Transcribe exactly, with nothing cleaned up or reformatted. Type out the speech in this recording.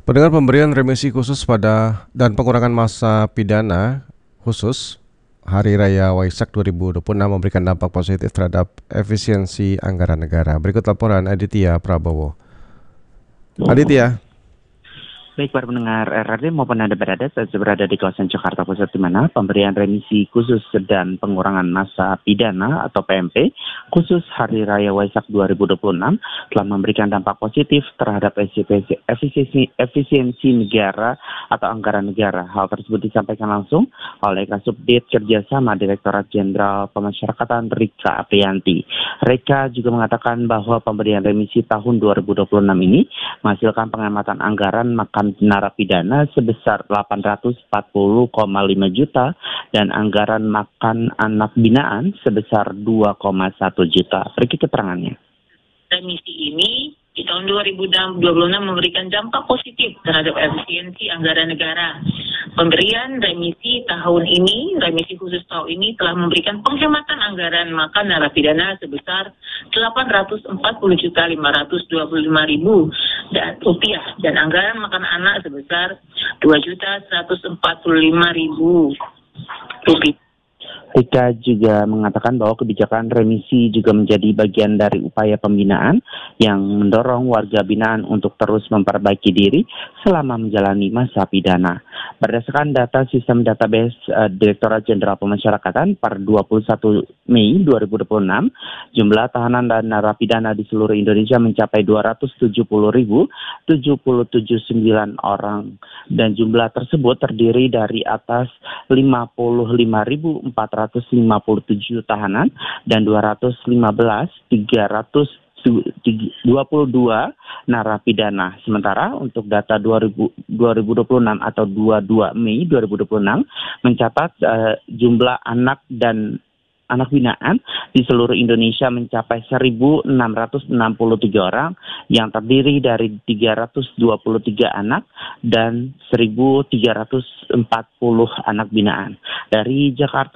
Pendengar, pemberian remisi khusus pada dan pengurangan masa pidana khusus Hari Raya Waisak dua ribu dua puluh enam memberikan dampak positif terhadap efisiensi anggaran negara. Berikut laporan Aditya Prabowo. Aditya. Baik para pendengar R R D maupun Anda berada, saya berada di kawasan Jakarta Pusat di mana pemberian remisi khusus dan pengurangan masa pidana atau P M P khusus Hari Raya Waisak dua ribu dua puluh enam telah memberikan dampak positif terhadap efisiensi, efisiensi, efisiensi negara atau anggaran negara. Hal tersebut disampaikan langsung oleh Kasubdit Kerjasama Direktorat Jenderal Pemasyarakatan Rika Aprianti. Rika juga mengatakan bahwa pemberian remisi tahun dua ribu dua puluh enam ini menghasilkan pengamatan anggaran makan narapidana sebesar delapan ratus empat puluh koma lima juta dan anggaran makan anak binaan sebesar dua koma satu juta. Berikut keterangannya. Remisi ini di tahun dua ribu dua puluh enam memberikan dampak positif terhadap efisiensi anggaran negara. Pemberian remisi tahun ini, remisi khusus tahun ini telah memberikan penghematan anggaran makan narapidana sebesar delapan ratus empat puluh juta lima ratus dua puluh lima ribu dan rupiah dan anggaran makan anak sebesar dua juta seratus empat puluh lima ribu rupiah. Rika juga mengatakan bahwa kebijakan remisi juga menjadi bagian dari upaya pembinaan yang mendorong warga binaan untuk terus memperbaiki diri selama menjalani masa pidana. Berdasarkan data sistem database uh, Direktorat Jenderal Pemasyarakatan per dua puluh satu Mei dua ribu dua puluh enam, jumlah tahanan dan narapidana di seluruh Indonesia mencapai dua ratus tujuh puluh ribu tujuh puluh tujuh sembilan orang dan jumlah tersebut terdiri dari atas lima puluh lima ribu empat ratus lima puluh tujuh tahanan dan dua ratus lima belas ribu tiga ratus dua puluh dua narapidana. Sementara untuk data dua ribu dua puluh enam atau dua puluh dua Mei dua ribu dua puluh enam mencatat uh, jumlah anak dan anak binaan di seluruh Indonesia mencapai seribu enam ratus enam puluh tiga orang yang terdiri dari tiga ratus dua puluh tiga anak dan seribu tiga ratus empat puluh anak binaan. Dari Jakarta